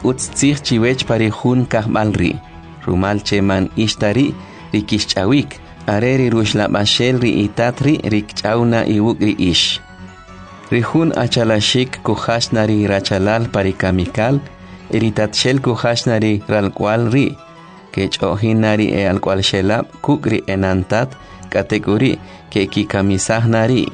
utz chiwech pari hun kahbalri. Rumal cheman ishtari rikishchawik. Areri rushlabashel ri itatri rikchauna iwukri ish. Rihun achalashik kuhashnari rachalal parikamikal. Eritatshel kuhashnari ralkwal ri. Kechohinari e alkwal shelab kukri enantat. Kategori ke kikamisahnari.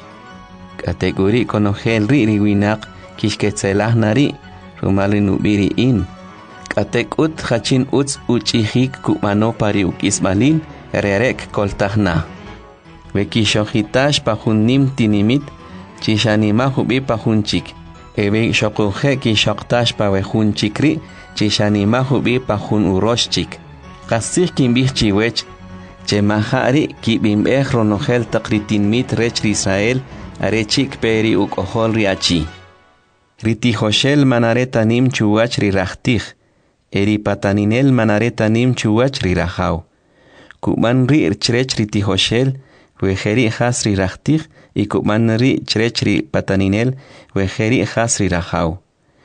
Kategori konogel ri riwinak kishketzelajnari. Rumali nubiri in. Katekut hachin uts uchihik kumano pari ukisbalin. Rerek koltahna. Wekishojitash pahunim tinimit. Chishanima hubi pahunchik. Ebe shokuhe kishoktash pawehunchikri. Chishanima hubi pahun uroshchik. Kasih kimbih chiwech. Chemahari kibimbeh ronogel takritin mit rech Israel. Arechik peri ukohol riachi. Ritihoshel manaretanim chuwach rirachtih. Eri pataninel manaretanim chuwach rirahau. Kuman ri chrech ritihoshel. Wejeri hasri rachtih. Y kuman ri chrech pataninel. Wejeri hasri rahau.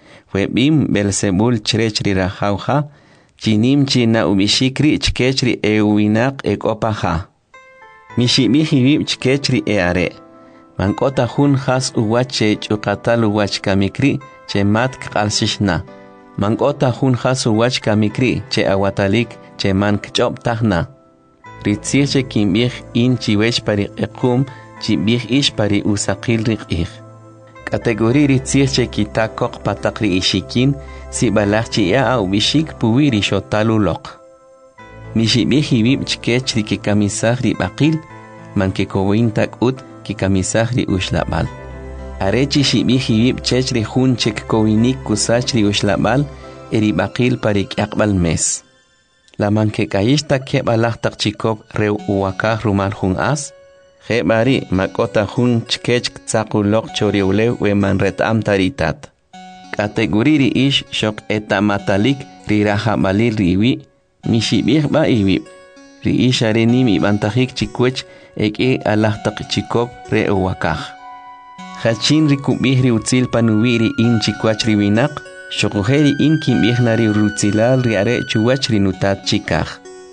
Webim Belzebul chrech rirahau ha. Chinim china ubishikri chkechri euinak ekopaha. Mishibihibib chkechri eare. Mankota hun has uwache chukatal uwach kamikri che mat kalsishna. Mankota hun has uwach kamikri che awatalik che mank chop tahna. Ritzirche kimbih in chiwech pari ekum chibih ish pari usakil rikih. Kategori ritzirche kitakok patakri ishikin si balachchi ya au bishik puwiri shotalulok. Mishibihibib chkechri ki kamisahri bakil manke kowintak ut ki kamisahri ushlabal. Arechi shibihibib chechri hunchek kowinik kusachri ushlabal eri bakil parik yakbal mes. La manke kayishta ke balachtak chikop reu uwakah rumal hun as. Hebari makota hun chkech tsakulok choriulew we manretam taritat. Kategoriri ish shok etamatalik riraha balil riwi. Mishibih ba iwib. Ri ishare nimi bantahik chikwech eke alachtak chikop re uwakah. Hachin rikubih riutzil panuwiri in chikwach riwinak. Shokuheri in kimbihnari rutzilal riare chuwach rinutat chikah.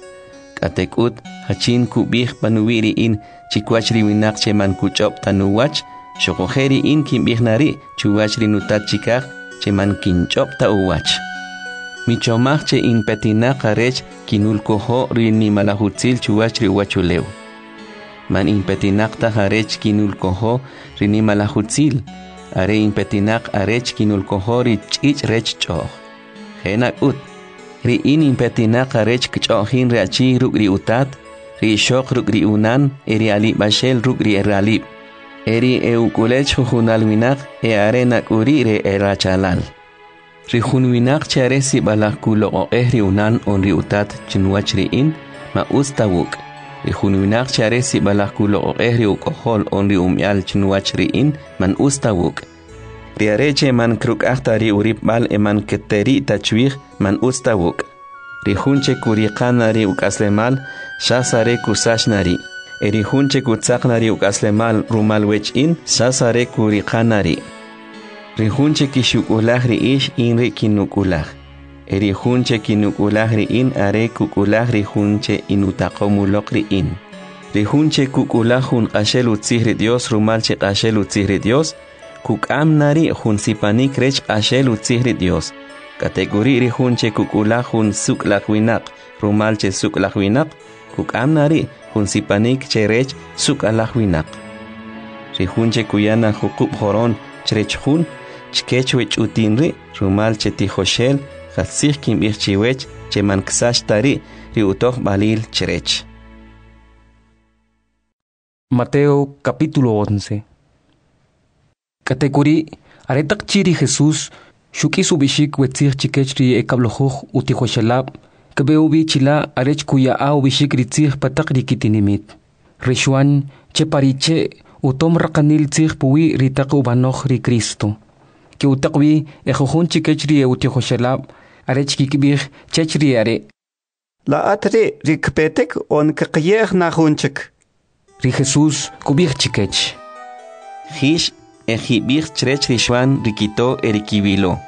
Katekut hachin kubih panuwiri in chikwach riwinak cheman kuchop tanuwach. Shokuheri in kimbihnari chuwach rinutat chikah cheman kinchop tauwach. Michomach che in petinak arech kinulkoho rini malahutzil chuwach riwachulew. Man in petinak taharech kinulkoho rini malahutzil. Are in petinak arech kinulkoho ri chich rech choh. Henak ut. Ri in petinak arech kchohin reachi rugri utat. Ri shok rugri unan eri alib bashel rugri eralib. Eri eukulech jujunalwinak e arenak uri re erachalal. Ri junwinak chare si balakulo o ehri unan on ri utat chinwach ri in ma ustawuk. Ri junwinak chare si balakulo o ehri ukohol on ri umyal chinwach ri in man ustawuk. Ri areche man kruk ahtari urip bal eman keteri tachwih man ustawuk. Ri junche kurikana ri ukaslemal shasare kusashnari. Eri junche kutsaknari ukaslemal rumal wech in shasare kurikanari. Ri junche kishukulahri ish in ri kinukulah. Eri junche kinukulahri in are kukulahri junche inutakomulokri in. Ri junche kukulahun qashel utzihri Dios rumal che qashel utzihri Dios. Kukamnari jun sipanik rech qashel utzihri Dios. Kategori ri junche kukulahun suklahwinak rumal che suklahwinak. Kukamnari jun sipanik che rech sukalahwinak. Ri junche kuyana hukub horon cherech jun. Chkechwech utinri rumal che tijoshel hatzih kimbih chiwech che manksash tari ri utoh balil cherech. Mateo capítulo 11. Categorí aretak chiri Jesús shuki subishik wetzih chikechri ekablojuj utijoshelab kebeubi chila arech kuya a ubishik ritzih patak rikitinimit. Rishuan che pariche utom rakanil tzih puwi ritak ubanoj ri Cristo. Que utakwi ejojun chikechri eutijoshelab arech kikibih chechri are. La atre rikpetek on kakiyeh na hunchik. Ri Jesús kubih chikech. Hish ejibih cherech rishwan rikito erikibilo.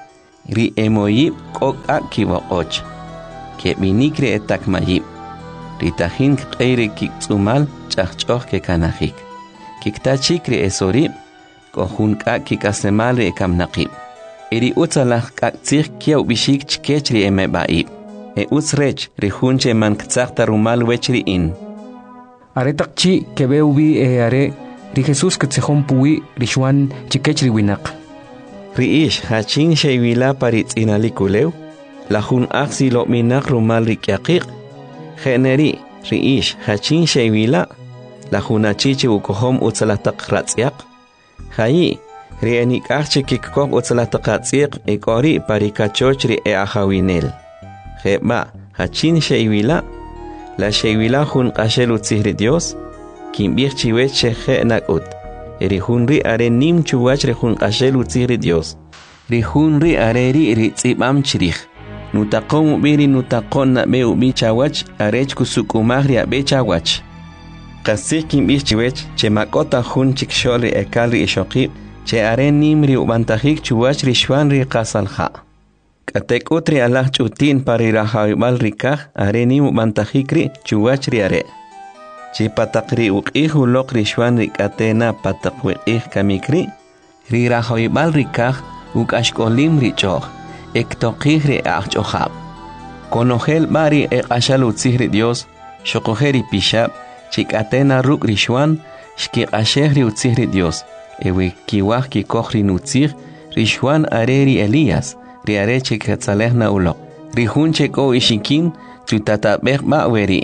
ri emoyib k'ok'a kiboq'och ke'b'inik ri etakmayib ri tajin k'ey ri kiktz'umal ch'ajch'oj kekanajik kiktachik ri esorib k'ojun k'ak kik'aslemal ri ekamnaqib ri utz alaj k'aktzij kyawb'ixik chkech ri emeb'a'ib utz rech ri jun che man ktzaqta rumal wech ri in are taqchi kebeubi are ri Jesús ketzejón puwi ri Xuan chikech ri winaq ri ix hachin xeywila paritz'inalikulew la jun aqsi lo'minaq rumal ri k'yaqiq generi ri ix hachin xeywila la jun achichi ukojom utzalajtaq ratz'yaq jayi ri enik'aj kikkoq utzalajtaq ratz'iq ik'ori parikachoch ri ajawinel jeb'a hachin xeywila la xeywila jun q'axel utzij ri Dios kinb'ij chiwech xeje' nak'ut ri jun ri are nim chuwach ri jun q'axel utzij ri Dios ri jun ri are ri tz'ib'am chirij nutaqon ub'i ri nutaqon nab'e ub'i chawach arech kusuk'umaj ri ab'e chawach qasij kinb'ij chiwech che mak'ota jun chikxol ri ekal ri ixoqib che are nim ri ub'antajik chuwach ri Xuan ri qasalja' k'atek'ut ri alaj ch'utin pari rajawib'al ri kaj are nim ub'antajik ri chuwach ri are chi pataq ri uq'ij uloq ri Xuan ri k'atena pataq wiq'ij kamik ri rajawib'al ri kaj uk'axk'olim ri ch'oj ektoqij ri ajch'ojab konojel b'a ri eq'axal utzij ri Dios xoqojel ri pixab chi k'atena ruk' ri Xuan xkiq'axej ri utzij ri Dios ewi kiwaj kikoj ri nutzij ri Xuan are ri Elías ri are che ketzalejna uloq ri jun che k'o ixikin chutatab'ej b'a weri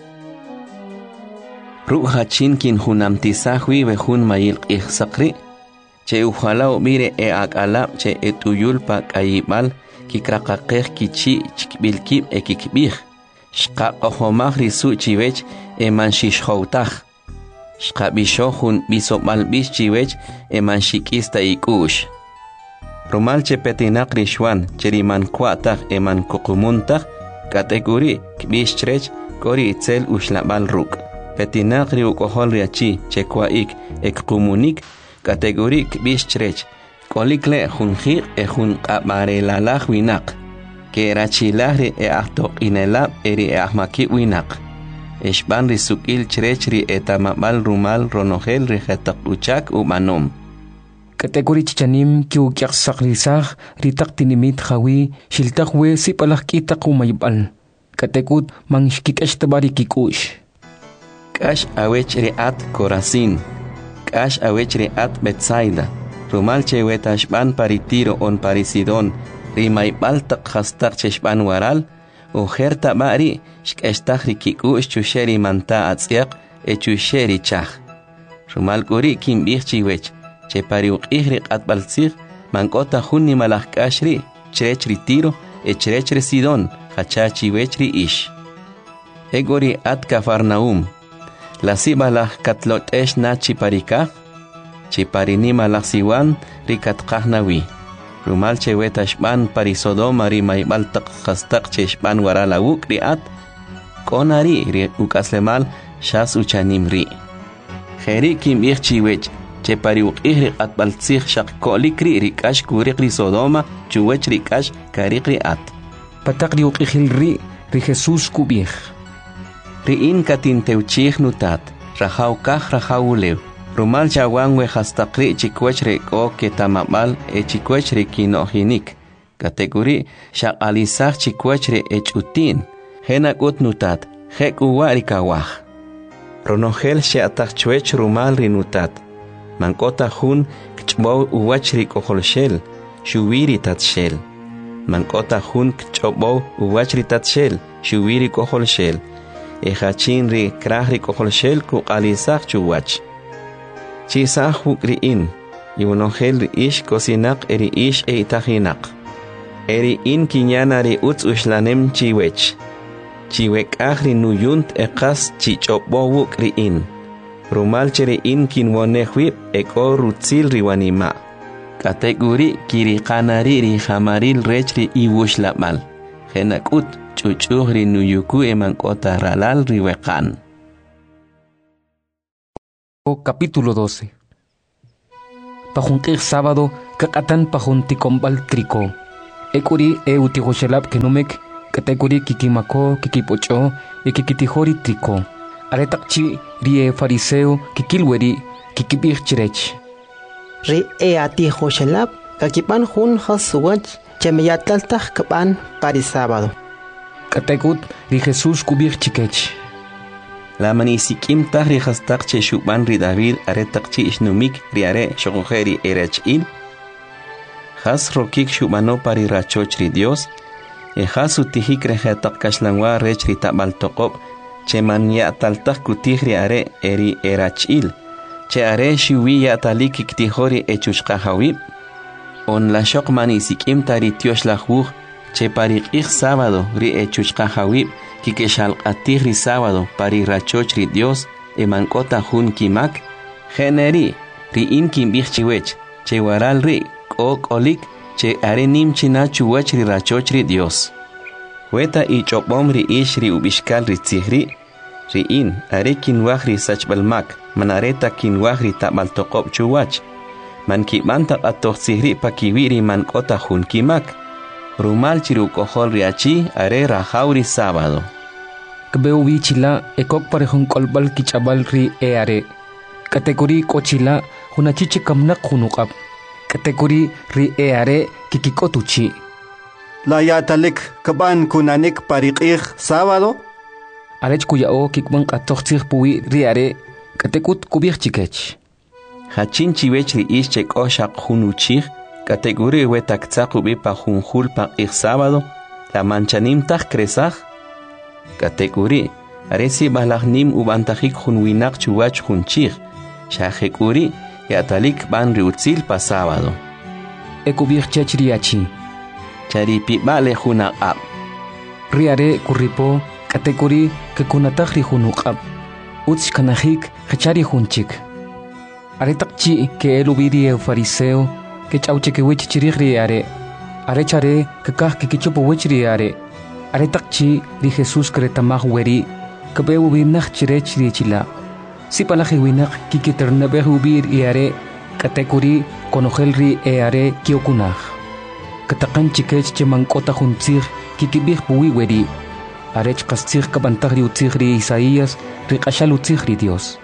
ruk' hachin kin junamtisaj wi we jun mayil q'ij saqri che ujala ub'i ri ak'alab' che et'uyul pa k'ayib'al kikraqaqej kichi chikb'ilkib kikb'ij xqaq'ojomaj ri su' chiwech eman xixjowtaj xqab'ixoj jun b'isob'al b'ix chiwech eman xik'ista ik'u'x rumal che petinaq ri Xuan che ri man kwa'taj eman kuqumuntaq k'atek'uri kb'ix chrech k'o ri itzel uxlab'al ruk' petinaq ri uk'ojol ri achi che kwa'ik ekqumunik k'atek'uri kb'ix chrech k'olik le' jun jiq' jun q'ab'arelalaj winaq kerachilaj ri ajtoq'inelab' ri ajmakib' winaq exb'an ri suk'il chrech ri etamab'al rumal ronojel ri jetaq uchak ub'anom k'atek'uri chichanim kiukyaqsaqrisaj ri taq tinimit jawi xiltaj we sip'alaj k'itaq umayb'al k'atek'ut man xkik'extb'a ri kik'u'x k'ax awech ri at Corazín k'ax awech ri at Betsaida rumal che wetaxb'an pari Tiro on pari Sidón ri mayb'al taq jastaq che xb'an waral ujer tab'a ri xk'extaj ri kik'u'x chuxe ri manta atz'yaq chuxe ri chaj rumal k'uri kinb'ij chiwech che pari uq'ij ri q'atb'al tzij man k'ota jun nimalaj k'ax ri chirech ri Tiro chirech ri Sidón jachá chiwech ri ix ek'o ri at Cafarnaúm la sib'alaj katlot'ex na chiparikaj chipari nimalaj siwan ri katqaj nawi rumal che wetaxb'an pari Sodoma ri mayb'al taq jastaq che xb'an waral awuk' ri at k'ona ri uk'aslemal xas uchanim ri jeri kinb'ij chiwech che pari uq'ij ri q'atb'al tzij xaq ko'lik ri k'ax kuriq ri Sodoma chuwech ri k'ax kariq ri at pataq ri uq'ijil ri Jesús kub'ij ri in katintewchij nutat rajaw kaj rajaw ulew rumal chawan we jastaq ri chikwech ri k'o ketamab'al chikwech ri kino'jinik katek'uri xaq'alisaj chikwech ri ch'utin jenak'ut nutat jek'uwa' ri kawaj ronojel xe'ataj chwech rumal ri nutat man k'ota jun kch'b'ow uwach ri k'ojolxel xuwi ri tatxel man k'ota jun kch'ob'ow uwach ri tatxel xuwi ri k'ojolxel hachin ri kraj ri k'ojolxel kuq'alisaj chuwach chisaj wuk' ri in iwnojel ri ix kosinaq ri ix itajinaq ri in kinyana ri utz uxlanem chiwech chiwek'aj ri nuyunt qas chich'ob'o wuk' ri in rumal che ri in kinwonej wib' k'o rutzil ri wanima' k'atek'uri kiriqanari ri jamaril rech ri iwuxlab'al jenak'ut ch'uch'uj ri nuyuku eman k'ota ralal ri weqan. Capítulo 12. Pajunq'ij sábado kaq'atan pajuntikonb'al triko ekuri utihoshelab kenumek katekuri kikimako kikipocho kikitihori triko aretakchi rie fariseo kikilweri kikibir chirech ri atihoshelab kakipan hun hasuwach chemeyatlaltaj kapan pari sábado katekut ri Jesús kubir chikech la manisikim tahri hastak che shuban ri David aretakchi isnumik ri are shogojeri erachil has rokik shubano pari rachoch ri Dios has utihik rejatak kashlangwa rech ri tabal tokop che man ya taltak kutih ri are eri erachil che are shiwi ya talik iktihori echushqa hawib on la shok manisikim tari tiosh la juj che pari ik sábado ri echushqa hawib kikeshal atih ri sábado pari rachoch ri Dios emankota jun kimak generi ri in kimbich chiwech che waral ri ok olik che are nim china chuwach ri rachoch ri Dios weta y chopom ri ish ri ubishkal ri tzihri ri in are kinwaj ri sachbalmak manareta kinwaj ri tabal toqob chuwach man kibanta atoh tzihri pakiwi ri mankota jun kimak rumal chiru kohol ri achi are rajauri sábado kbeu bichila ekok parejun kolbal kichabal ri are kategori kochila hunachiche kamnak hunukab kategori ri are kikikotuchi la yatalik kaban kunanik pariqih sábado arech kuyao kikban qatoxtzih puwi ri are katekut kubir chikech hachin chiwech ri ish che koshaq hunuchih kategori wetaktzaq ubi pa junjul pa ik sábado la manchanim taj kresaj kategori aresi balagnim ubantajik junwinak chuwach junchih shajekuri yatalik ban ri utzil pa sábado ekubir chechriachi charipi bale junaqab ri are kurripo kategori kekunataq ri junuqab utz kanajik khachari junchik aretakchi ke elubiri fariseo ke chauche ke wech chirigri are chare ke kah ke kichupo wechri are aretakchi ri Jesús kretamaj weri ke beu binach chirech ri chila si palaji winak kikiternabe ubir are kategori konogel ri are kiokunaj kataqan chikech chemankota juntzir kikibih puwi weri arech qastzir kabantagri utzigri Isaías ri qashal utzigri Dios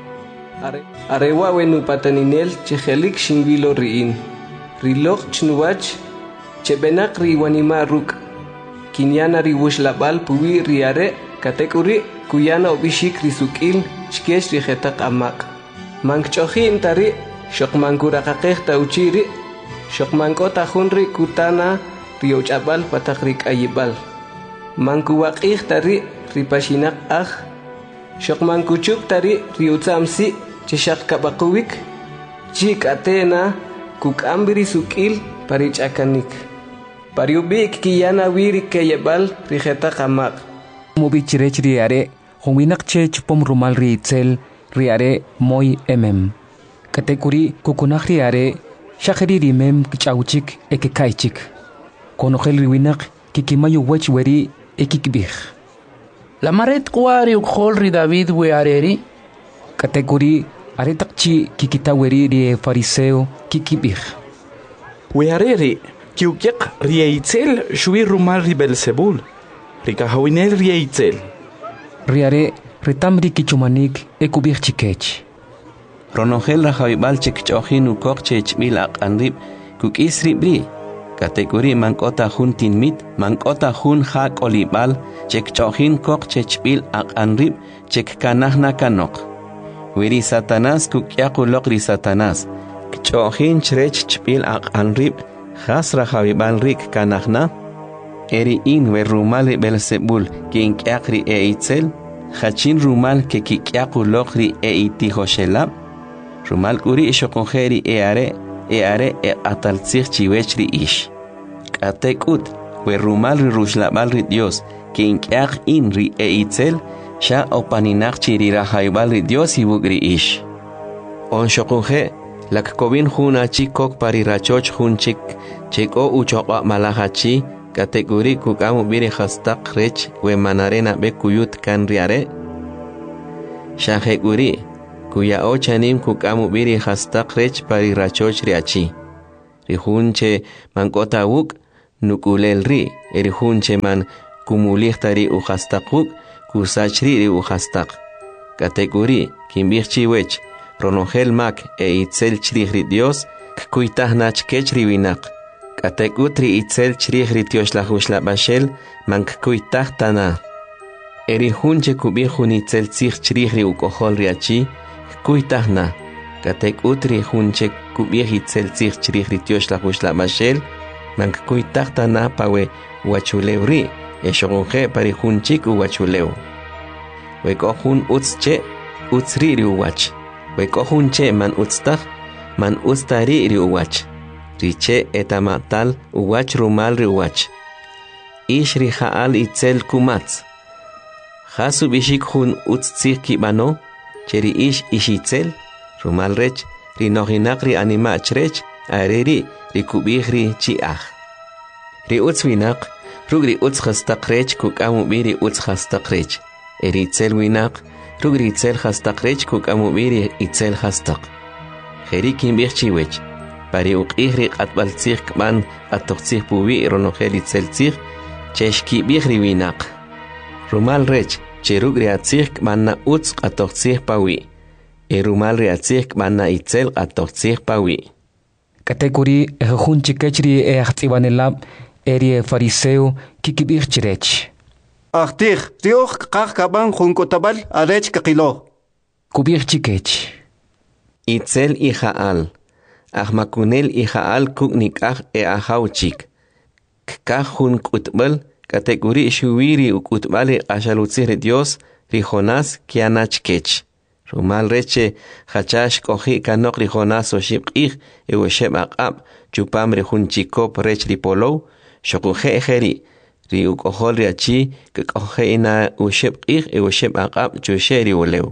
arewa wenu pataninel chejelik shingilo riin rilok chnuwach chebenak ri wanima ruk kinyana ri wushlabal puwi ri are kategori kuyana obishik risukil chkesh ri jetaq amaq mankchohin tari shokmankuraqaqeh tauchiri shokmankota junri kutana ri uchabal pataqrik ayibal mankuwaqih tari ripashinak aj shokmankuchuk tari ri utsamsi chishaq kabaquwik chik atena kukambiri sukil parichakanik pariubik kiyana wiri keyebal ri jetaq amaq mobi chirech ri are huminak che chupom rumal ri itzel ri are moy kategori kukunaj ri are shajeri rimem kichauchik ekekaichik konogel ri winak kikimayo wech weri ekikbih la maret kwari ukhol ri David we areri kategori aretakchi kikitaweri ri fariseo kikibih we areri kiukiq ri itzel shwi rumal ri Belzebul ri kahawinel ri itzel ri are ritamri kichumanik ekubih chikech ronogel rajabal chekchojin ukoqche chbil aqanrib kukisri bri kategori mankota jun tinmit mankota jun hak olibal chekchojin koqche chbil aqanrib chekkanajna kanok wiri Satanás kukyaqulok ri Satanás kchojin chrech chbil aqanrib has rajabal rik kanajna eri in we rumal Belzebul kinkyaqri itzel hachin rumal ke kikyaqulok ri itihoshelab rumal kuri ishokongeri are ataltzir chiwechri ish katekut we rumal ri rushlabal ri Dios kinkyaq in ri itzel sha opaninaq chiri rahaybal ri Dios ibugri ish on shokonge lak kobin juna chikok pari rachoch junchik cheko uchoqa malahachi kategori kukamu biri hastaq rech we manarena be kuyut kan ri are shajeguri kuya ochanim kukamu biri hastaq rech pari rachoch riachi rihunche mankota wuk nukulel ri erihun cheman kumulihta ri uhastaquk kusachri ri uhastaq kategori kimbirchiwech ronogel mak itzel chrih ri Dios kuitahna chkech ri winak katekutri itzel chrih ri tioxlahuxlabashel mank kuitahtana erihun chekubihun itzel tzich chrih ri ukohol ri achi kuitahna katekutri hunche kubih itzel tzich chrih ri tioxlahuxlabashel mank kuitahtana pawe wachulewri eshogonje parihunchik uwachulew wekohun utzche utzri ri uwach wekohun che man utztah man ustari ri uwach riche etamatal uwach rumal ri uwach ish ri haal itzel kumatz hasu bishik hun utztzih kibano cheri ish ishitzel rumal rech ri nohinak ri animach rech areri ri kubih ri chiah ri utzwinak rugri utz khastaq rech kukamu biri utz khastaq rech eri itzel winak rugri itzel khastaq rech kukamu biri itzel khastaq kheri kimbirchiwech pari uqihri qatbaltzih kman atoqtzih puwi ronogel itzel tzih cheshki bihri winak rumal rech cherugri atzih kman utz atoqtzih pawi rumal ri atzih kman itzel atoqtzih pawi kategori ehun chikechri ehtibanelab eri fariseo kikibir chirech Achtih, rioch kaban junkotabal arech kakilo. kubir chikech itzel ijaal ahmakunel ijaal kuknikaj ahauchik kakajun kutbal kategori shuwiri ukutbali ashalutzir Dios ri Jonás kianachkech rumal reche hachash koji kanok ri Jonás oshibqih ewesheb aqab chupam ri junchikop rech ri polow shokuje ejeri ri ukohol ri achi kekoje ina ushibqih ewesheb aqab chusheri ulew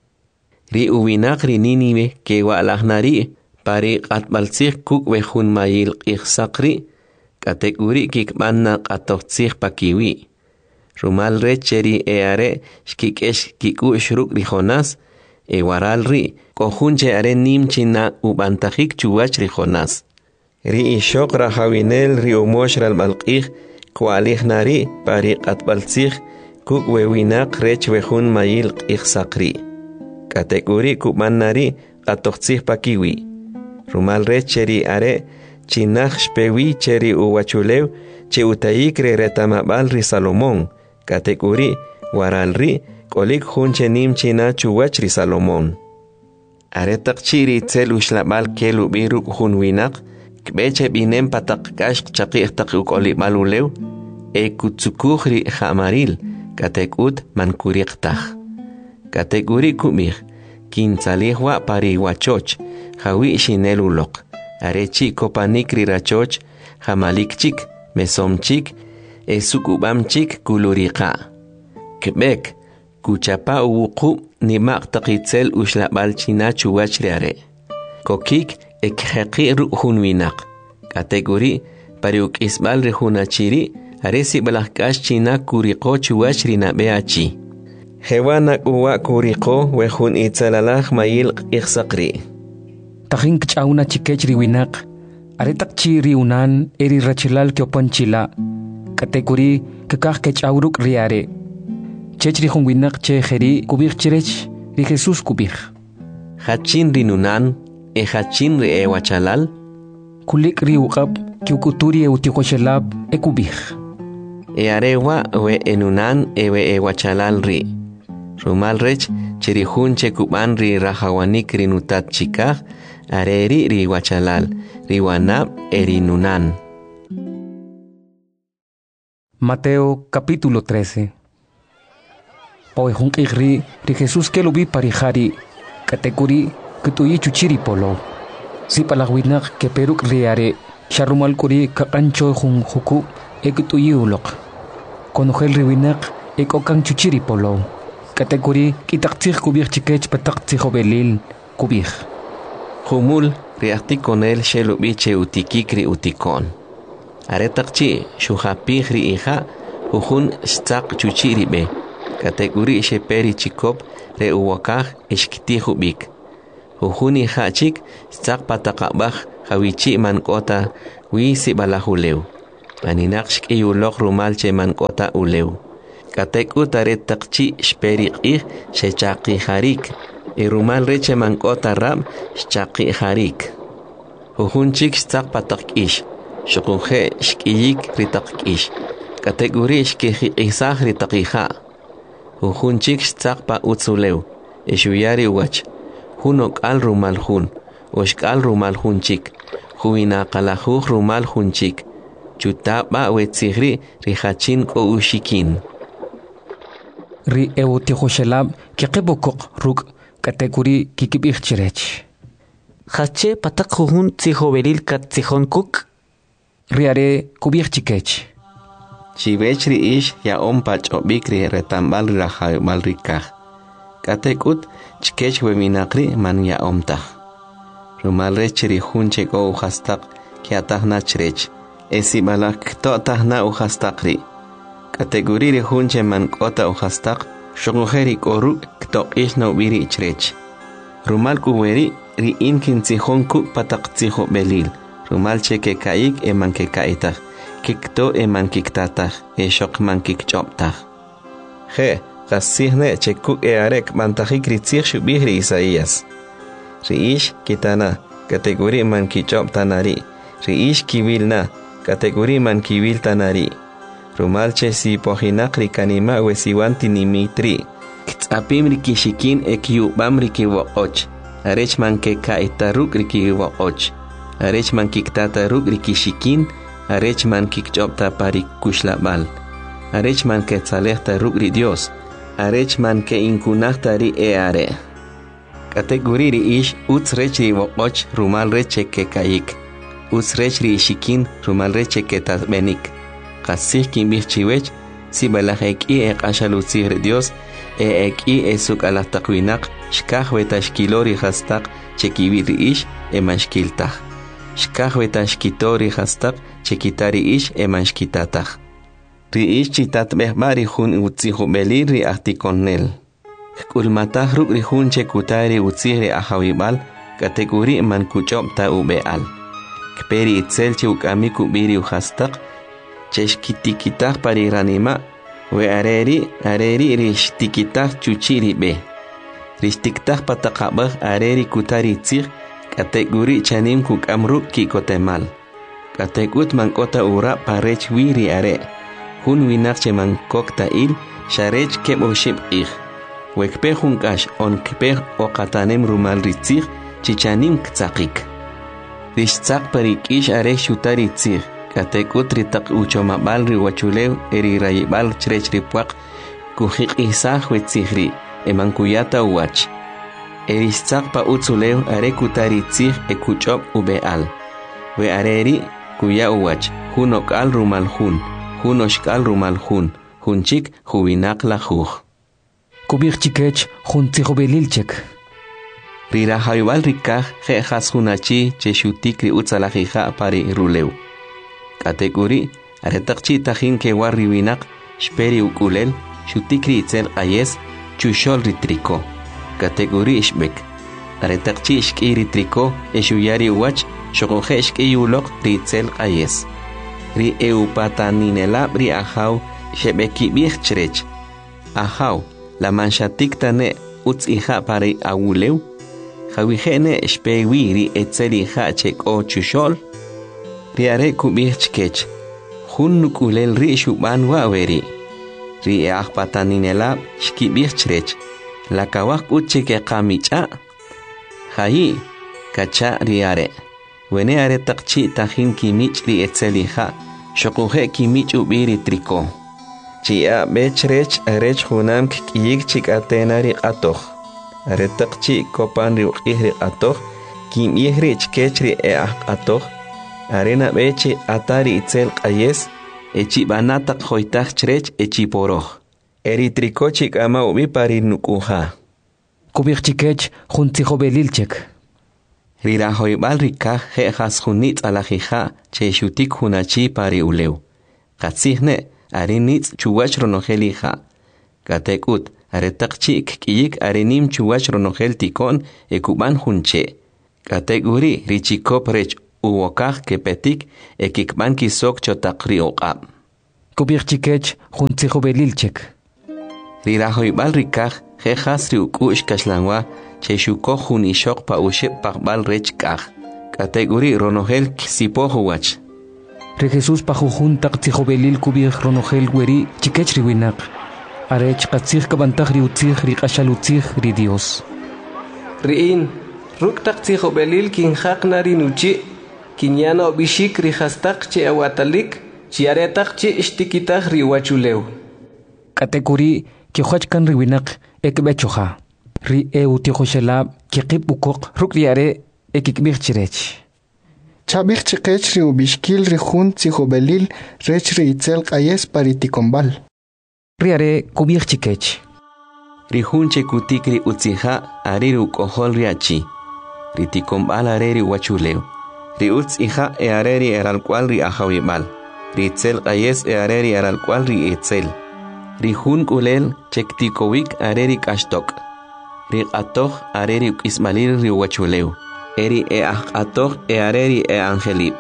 ri uwinak ri Nínive ke walahnari pari qatbaltzih kuk wejun mayil qihsaqri kategori kikmanna qatoqtzih pakiwi rumal recheri eare shkikesh kiku shruk ri Jonás waral ri kohunche are nimchina ubantajik chuwach ri Jonás ri ishok rahawinel ri umosh ral malqih kwalihnari pari qatbaltzih kuk wewinak rech wejun mayil qihsaqri kategori kubannari qatoqtzih pakiwi rumal recheri are chinaj shpewi cheri uwachulew che utayik re retamabal ri Salomón kategori waral ri kolik hunche nimchina chuwach ri Salomón are taqchiri tzel ushlabal kelu biru hunwinak kbeche binem patak kashq chaqih taq ukoli malulew kutsukuj ri hamaril katekut mankuriqtaj kategori kumih kintzalihwa pari wachoch hawi shinelulok arechi kopanik ri rachoch hamalikchik mesomchik sukubamchik kuluriqa kebek kuchapa uwuqu nimaq taqitzel ushlabal china chuwach ri are kokik ekheqi ru hunwinak kategori pari ukisbal ri hunachiri aresi balahkash china kuriqo chuwach ri nabeachi hewana uwa kuriqo wejun itzalalaj mayil iqsaqri tajin kchauna chikech ri winak are taqchi ri unan eri rachilal kyopanchila kategori kakaj kechawruk ri are chechri hun winak che kheri kubir chirech ri Jesus kubir hachin ri nunan hachin ri wachalal kulik ri uqab kyukuturi utiqoshalab kubir arewa we enunan we wachalal ri rumal rech cherihun chekuban ri rahawanik ri nutat chikaj areri ri wachalal ri wanab eri nunan. Mateo capítulo 13. Poehun ri Jesús que lo vi parijari kategori kutuyi chuchiri polo si palagwinak que peruk riare sharumal kuri kakancho hun huku ekutuyi ulok konogel riwinak ekokan chuchiri polo kategori kitaktir kubir chikech pataktir belil kubir humul riakti konel shelu biche utikikri utikon aretakchi shuhapih ri hija uhun stak chuchiri be kategori sheperi chikop re uwakaj ishkitihu bik uhuni hachik stak patakabaj hawichi mankota wisi balahulew paninaqshk iyulok rumal cheman kota uleu. Katekut aret takchi shperiqih shechaqi harik. Rumal reche man kota rab shchaqi harik. Ujunchik shtak patak Shukunje shkiyik ritak Kategori shkihizah ritakija. Ujunchik shtak pa utzuleu. Ishuyari wach. Hunok al rumal hun. Oshkal rumal hunchik. Huina kalahuj rumal hunchik. Chutaba wetzigri rihachin ko ushikin. Ri eutihoshelab kikibokok ruk kategori kikibich chirech. Hache patak hujun tzijoberil kat tzijón kuk. Riare kubich chikech. Chivechri ish ya ompach obikri retambal rahaymal rikah. Katekut chikech weminakri man ya omtah. Rumal rechri hunche go uhastak kiatahna chrech. Esi balak to tahna uhastakri. Kategori ri hunche man kota uhastak. Shogujeri koru kto ish no biri chrech. Rumal kuberi ri inkin tzijón kuk patak tzijo belil. Rumal cheke kaik eman ke kaitah. Kikto eman kiktatah. Shok man kikchoptah. Je, gasihne chekuk arek mantajik ritzih shubihri Isaías. Riish kitana, kategori man kichop tanari. Riish kivilna, kategori man kivil tanari. Rumalche si pohinakri kanima wesiwanti nimitri. Ktsapim rikishikin ekiubam rikiwoch. Arech man ke kaitaruk rikiwoch. Arech man kiktataruk rikishikin. Arech man kikchopta parik kushlabal. Arech man ke tzalehta ruk Dios. Arech man ke inkunahta ri eare. Kategori ri ish utzrech ri woch rumal reche ke kaik. Utzrech ri ishikin rumal reche ke tasbenik. Kasih kimbih chiwech si balahek i ashalutzir Dios ek i esuk alahtakwinak shkah wetashkilori hastak chekibir ish emashkiltah. Shkah wetashkitori hastak chekitari ish emashkitatah. Ri ish chitat behbari hun utzihu belir ri ahtikonnel. Kulmatah ruk ri hun chekutari utzihri ahawibal kategori man kuchopta ubeal. Kperi itzel chukamiku biri uhastak cheshkitikitah pariranima we areri rishtikitah chuchiri be. Rishtiktah patakabah areri kutari tzih kategori chanim kukamruk kikotemal. Kategut mankota ura parech wiri are. Hun winakche mankokta il sharech keboshib ich. Wekpeh hunkash on kpeh okatanem rumal ritzih chichanim ktsakik. Rishtzak parik ish are shutari tzih. Katekut ritak uchomabal riwachulew eri rayibal chrech ripuak kuhik isah wetzihri emankuyata uwach. Erishtzak pa utzulew are kutari tzih ekuchop ubeal. We areri kuya uwach hunok al rumal hun. Hunoshkal rumal hun. Hunchik huwinak la juj. Kubich chikech hun tzijobelilchek. Rira hayubal rikah jejas hunachi cheshutikri utzalajija pari rulew. Kategori aretakchi tajin ke warriwinak shperi ukulel shutikri itzel ayes chushol ritriko. Kategori ishbek aretakchi ishki ritriko eshuyari uwach shogoje ishki ulok ritzel ayes. Ri eupataninelab ri ahaw shebeki bich chrech. Ahaw la manshatik tane utzija pari awulew. Jawijene shpewi ri etzelija chek o chushol. Riare kubich chkech. Hun nukulel ri shuban waweri. Ri ahpataninelab shkibich chrech. La kawak uchike kamicha. Hayi kacha riare. Wene are takchi tajin kimich ri etzelija. Shokuje kimich ubiri triko. Chia bechrech arech hunam kiyik chik atena ri atoh. Are takchi kopan ri ukihri atoh. Kim ihri chkech ri atoh. Arena beche atari itzel qayes. Echi banatak hoitach chrech echi poroh. Eri trikochik ama ubi pari nukuha. Kubich chikech hun tzijobelilchek. Rira hoibal rikah jejas hunitz alajija che shutik hunachi pari ulew. Katzihne arinitz chuwach ronojelija. Katekut aretakchik kiyik arinim chuwach ronojel tikon ekuban hunche. Kategori richikop rech uwokaj kepetik ekikman kisok chotak ri oqab. Kubirchikech juntijo belilchek. Rirahoybal rikaj jejas ri ukush kaslanwa cheshuko jun ishok pa ushep pakbal rech kaj. Kategori ronogel sipojo wach. Re Jesús pajujun taktijo belil kubir ronogel weri chikech riwinak. Arech katzig kabantaj ri utzig ri kashalutzig ri Dios. Riin, ruk taktijo belil kinjak nari nuchi, kinyana obishik ri hastak che awatalik, chiaretak che ishtikitaj ri wachuleu. Kategori kijochkan riwinak ekbechoja. Ri utijo kikip ukok ruk riare ekikbir chirech. Chabich chikech ri ubishkil ri jun tzijo belil rech ri itzel qayes paritikombal. Riare kubir chikech. Rihun chekutik ri utzija ari ukohol riachi. Ritikombal areri wachuleu. Ri utzija areri eralcual ri ajawimal. Ri itzel qayes areri eralcual ri itzel. Rihun kulel chektikowik areri kashtok. Ri atoj areri ukismalil ri wachuleu. Eri atoj areri angelib.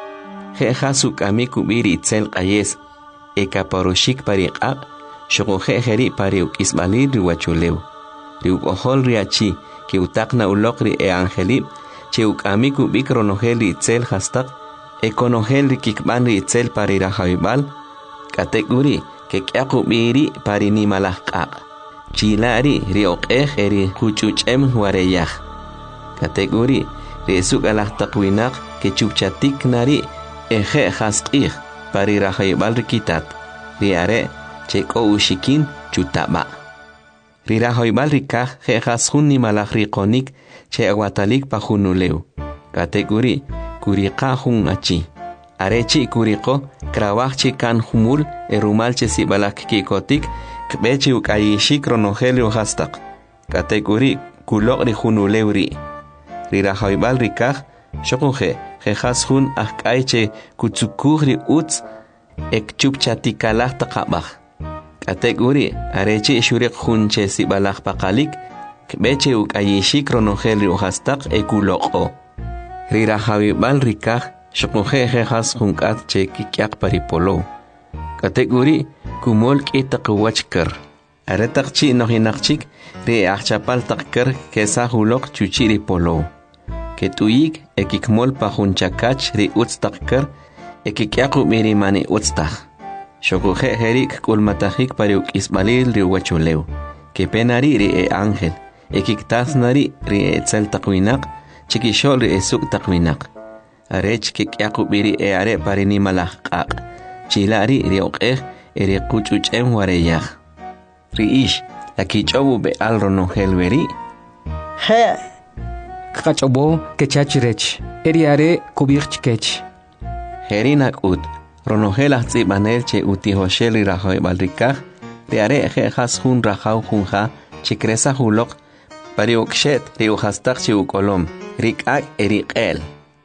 Jejasuk amikubiri itzel qayes. Ekaparoshik pariqaq. Shogoje jeri pariuk ismalil ri wachuleu. Ri ukohol riachi que utakna ulokri angelib. Che ukamiku bikronogel ri itzel hastak. Ekonogel ri kikman ri itzel parirajawibal. Kategori que kiakubiri parinimalajqaq. Chilari ri oqej eri kuchuchem wareyaj. Kategori ri esuk alajtaqwinaq que chupchatik nari eje hasqij parirajawibal ri kitat. Ri are cheko ushikin chutaba. Rirahoybal rikaj jejas jun nimalaj riqonik che aguatalik pa junuleu. Kategori kuriqa jun achi. Arechi kuriqo krawajchi kan humul erumal che sibalak kikotik kbechi ukayishik ronogelio hastak. Kategori kulok ri junuleu ri. Rirahoybal rikaj shokuje jejas jun akaiche kutsukuj ri utz ekchupchatikalaj taqabaj. Kategori arechi shurik junche sibalaj pakalik kbeche ukayishik ronogel ri uhastak ekuloko. Rirajawibal rikaj shokuje jejas junkat che kikyak paripolo. Kategori kumol kitak wachker. Aretak chi nohinakchik ri achapal takker kesa hulok chuchiri polo. Ketuyik ekikmol pa junchakach ri utstakker ekikyaku mirimani utstak. Shokuje herik kulmatajik pariuk isbalil ri wachuleu. Kepenari ri ángel. Ekiktasnari ri etzel takwinak. Chikishol ri esuk takwinak. Arech kikyakubiri are parinimalajqaq. Chilari ri oqej eri kuchuchem wareyaj. Ri ish lakichobu be al ronogel weri. He. Kachobo kechachirech. Eri are kubirchkech. Herinak ut. Ronogel ahtsibanel che utihoshel ri rajoybal rikaj. Ri are jejas jun rajaw junja chikresa julok. Pariukshet ri uhastak chi ukolom. Rikak eriqel.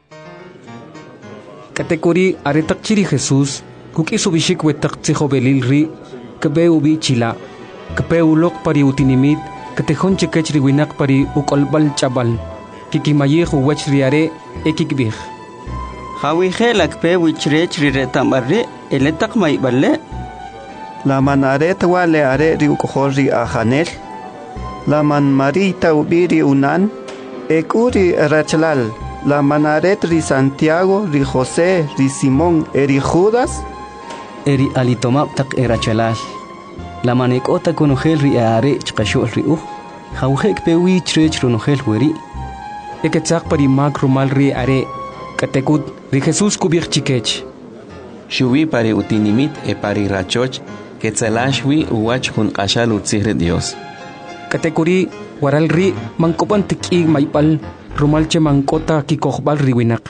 Kategori aretak chiri Jesús kukisubishik wetak tzijo belil ri kebe ubi chila. Kebe ulok pari utinimit katejón chekech ri winak pari ukolbal chabal. Kikimayej uwech ri are ekikbij. Hawije lakpe wichrech ri retamarre eletak maiballe. La manaret wale are ri ukohol ri ajanel. La man marita ubiri unan. Ekuri rachlal. La manaret ri Santiago, ri José, ri Simón, eri Judas. Eri alitomap tak erachalal. La manekota konogel ri are chkashol ri Hawjek pe wichrech ronogel weri. Eketzak pari mag rumal ri are. Katekut ri Jesús kubir chikech. Shubi pari utinimit pari rachoch ketzalashwi uwach jun qashal utzihre Dios. Kategori waral ri mangkopan tiki maipal rumalche mankota kikojbal riwinak.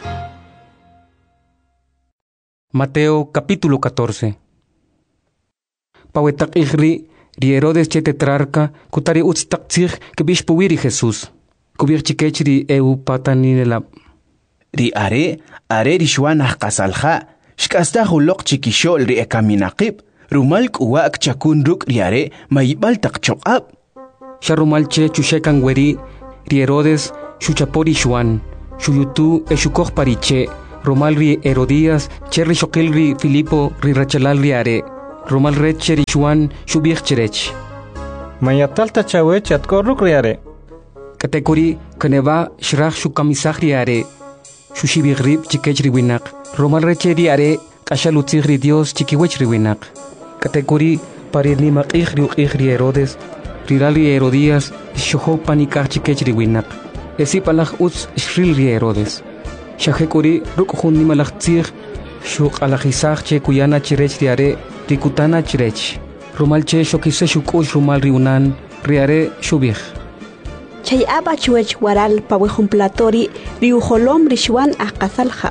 Mateo capítulo 14. Pawetak ri Herodes che tetrarca kutari utstaktzig kebishpuwiri Jesús. Kubir chikech ri pataninelab. Ri are ri shwanah qasalja. Shkasta hulok chikishol ri ekaminaqib. Rumal kuwak chakun ruk ri are maibal takchoqab. Sharumalche chushekan weri ri Herodes shuchapori shwan. Shuyutu eshukoj pariche, Romal ri Herodías, cherri shokil ri Filipo ri rachalal ri are, Romal red cheri Juan shubich cherech. Mayatalta chawech atkorruk ri are. Katekuri kaneva shrach shukamisach ri are, shushibich rib chikech ri winak, Romal red cheri are, kashalutzich ri Dios chikiwech ri winak. Katekuri parirni maqich ri Herodes, rirali Herodías shoho panikach chikech ri winak. Esi palach utz shril ri Herodes. Shahekuri rukhun ni malachtzich shuk alachisach che kuyana chirech riare rikutana chirech. Rumal che shokise shukush rumal riunan riare shubich. Chay aba chuech waral pawejumplatori riuholom rishwan akasalha.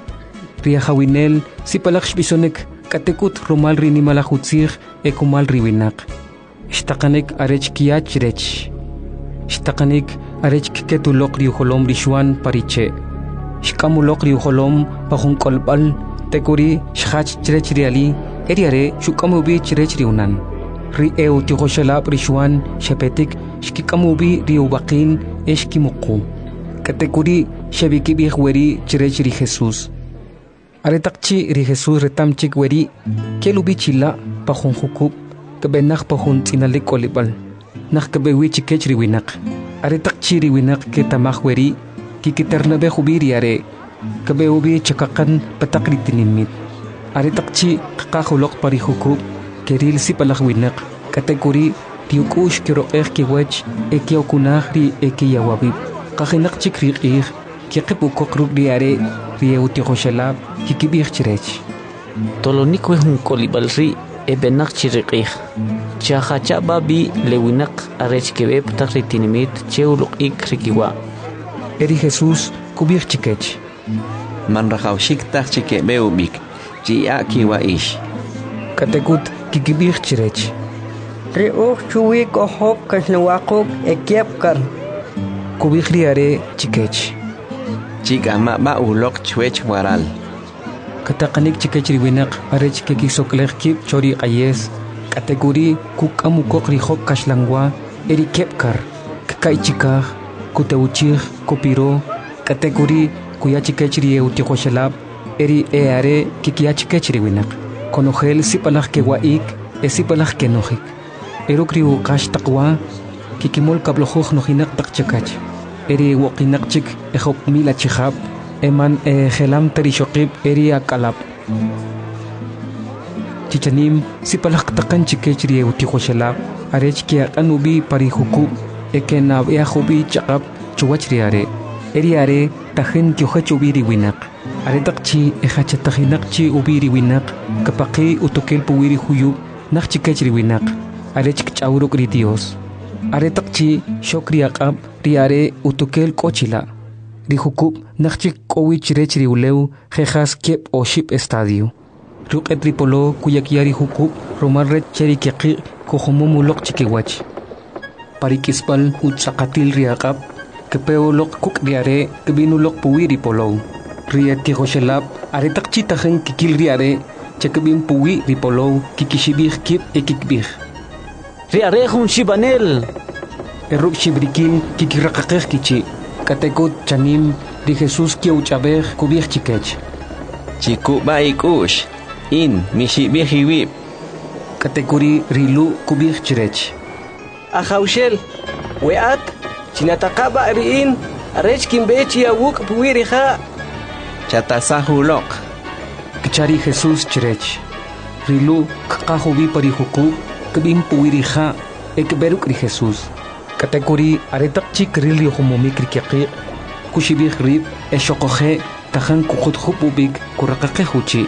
Riahawinel si palach bisonek katekut rumal rini malachutzich ekumal riwinak. Shtakanek arech kiach rech. Shtakanek arech ketulok riuholom rishwan pariche. Shkamulok riuholom pahun kolbal tekuri shach chirech riali eriare shukamubi chirech riunan. Ri eu tihoshalab rishwan shepetik shkikamubi riubakin eshkimuku. Katekuri shabikibih weri chirech ri Jesus. Aretakchi ri Jesus retamchik weri kelubi chila pahun hukub kebenak pahun tinalik kolibal. Nak kebewi chikech riwinak. Aretakchi riwinak ketamah weri kikitarnabe khubiri are kabeubi chakakan patakri tinimit are takchi qaqulok pari hukub keril si palahwinak kategori tiukush kiroqeh kiwach ekiokunahri ekiyawabi qahinak chikriqih kiqipukok ri are rieuti khoshalab kikibih chirech tolonik wehun kolibalri ebenak chiriqih chahacha babi lewinak arech kebe patakri tinimit cheuluk ikrikiwa Eri Jesús kubir chikech. Manrahaushik tak chike beubik. Jia kiwa ish. Katekut kikibir chirech. Riuch chuwik ohop kasnawakuk ekiepkar. Kubir riare chikech. Chika ma ulok chwech waral. Katakanik chikech riwinak arech kekisoklech kip chori ayes. Kategori kukamukok rihop kaslangwa eri kepkar. Kakai chikah. Kuteuchich, kopiro, kategori, kuyachikechri utikhoshalab, eri eare, kikiachikechri winak. Konogel sipalach kewaik, esipalach kenojik. Erokriu kash takwa, kikimol kablojuj nojinak takchakach. Eri wakinakchik, ehop mila chihab, eman gelam terishokib, eri akalab. Chichanim, sipalach takanchikechri utikhoshalab, arech kiakanubi parihukub, ekenab yahubi chaqab chuwachriare eriare tahin kyohachubiri winak aretakchi ejachatahinakchi ubiri winak kapaqi utokel puwiri huyu nakchikechri winak arechk chawruk ri Dios aretakchi shokri aqab riare utokel kochila rihukub nakchik kowich rechri uleu jejas kep o ship estadio ruqet ripolo kuyakiari hukub romal red cheri kiqi kohomumulok chikiwach Parikispal utsakatil riakap kepeolok kuk riare kebinulok puwiri polo riati hoshelab aretak chitahen kikil riare chekebin puwi ripolo kikishibih kip ekikbih riare hun shibanel eruk shibrikin kikirakakeh kichi katekut chanim ri Jesus kiuchabeh kubih chikech chiku baikush in mishibih hiwib katekuri rilu kubih chirech Ahaushel, weat, chinataqaba riin, arech kimbechi awuk puwiriha. Chatasahulok. Kichari Jesus chirech. Rilu kakahubi parihuku, kabim puwiriha, ekberuk ri Jesus. Kategori aretak chik rili humumik rikiqi, kushibih rib, eshokohe, tahan kukut hupubik, kurakake huchi.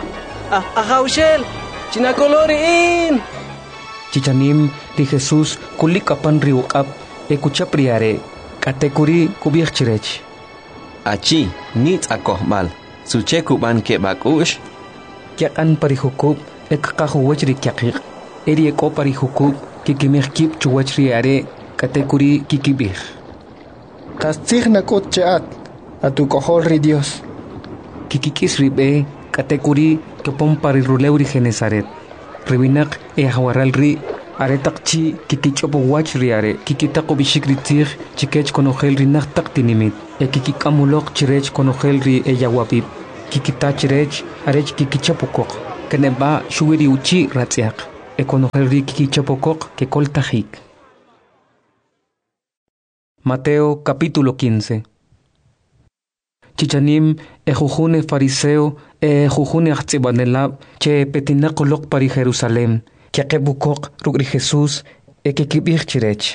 Ahaushel, chinakoloriin. Chichanim di Jesus kulik kapan riukap ekuchapriare kategori kubih chirech. Achi nit akohmal suche kuban ke bakush kyakan parihukub ekkahuwach rikyaqik eri eko parihukub kikimih kip chuwach riare kategori kikibih. Kastig nakot chaat atukohol ri Dios. Kikikis ribe kategori kepom pariruleuri Genesaret. Riwinak hawaral ri Aretaqchi kikichopo wach riare kikitaqo bishikritir chikech konogel ri naqtaq tinimit kikikamulok chirech konogel ri eyawapip kikitachirech arech kikichapokok keneba shuwiri uchi ratziaq konogel ri kikichapokok kekoltajik. Mateo capítulo 15. Chichanim ejujune fariseo ejujune achtsibanelab che petinaqolok pari Jerusalem Kiakebukok rugri Jesús ekikibich chirech.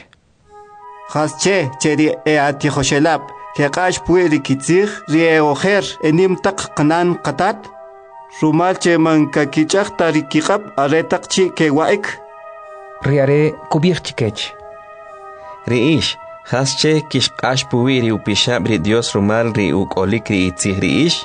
Hasche cheri ati Joshelab keqash pueri kitzig rie ojer enim tak qanan qatat rumal che man kakichaq tarikikab aretaq chi kewaik riare kubich chikech. Riish hasche kishqash pueri upishab ri Dios rumal ri ukolik ri itzig riish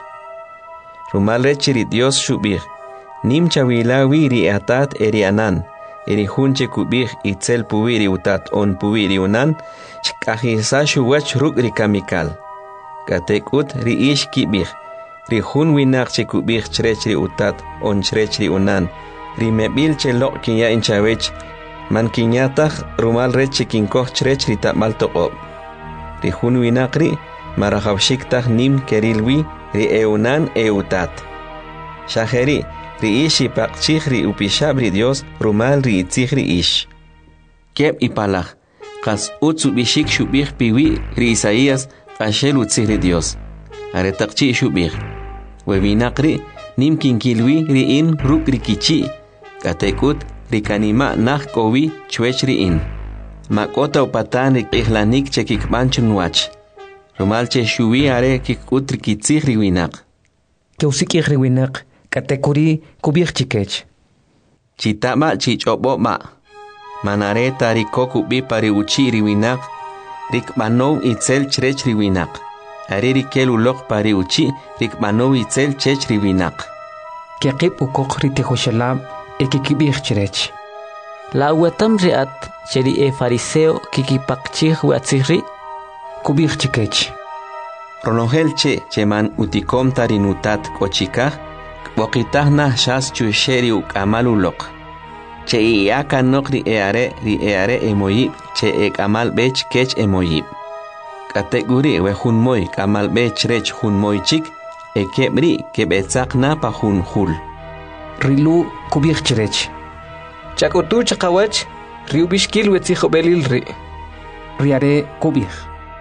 rumal rechiri Dios shubich Nim chawilawi ri atat erianan, eri hunche kubih itzel puwiri utat on puwiri unan, chkahisa shuwach ruk ri kamikal. Katekut ri ish kibih, ri hun winak che kubih chrech ri utat on chrech ri unan, ri mebil che lok kinya inchawech, man kinyatach rumal reche kinkoh chrech ri tapmal toqob. Ri hun winak ri, marahawshiktach nim kerilwi ri eunan eutat. Shaheri, ri ish ipaqchih ri upishabri Dios rumal ri itzih ri ish. Keb ipalach, kas utsubishik shubih piwi ri Isaías qashel utzih ri Dios. Aretaqchi shubih. Webinakri nim kinkilwi ri in ruk ri kichi. Katekut ri kanima nah kowi chwech ri in. Makota upatan ri ihlanik che kikmanchun wach. Rumal che shuwi are kikut ri kitzih ri winak. Keusikih ri winak. Katekuri kubich chikech. Chitama chichobo ma. Manareta riko kubi pari uchi riwinak. Rik manov itzel chrech riwinak. Ari rikel ulok pari uchi rik manov itzel chech riwinak. Kiaqib ukok ritihoshalab ekikibich chrech. La uatam riat cheri fariseo kikipakchih watzihri kubich chikech. Ronogel che man utikom tarinutat kochikah. Waqitahna shas chusheri ukamalulok. Che iaka nokri eare emoyib che ekamal bech kech emoyib. Kateguri we hunmoy kamal bech rech hunmoy chik ekebri kebetzakna pa hunhul. Rilu kubich chrech. Chakutu chakawach riubishkil wetzijo belil ri. Riare kubich.